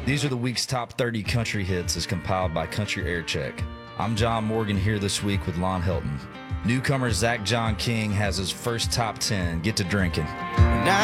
These are the week's top 30 country hits as compiled by Country Air Check. I'm John Morgan here this week with Lon Helton. Newcomer Zach John King has his first top 10. Get to drinking.